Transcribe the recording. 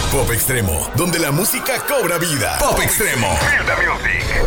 Pop Extremo, donde la música cobra vida. Pop Extremo. Feel the music.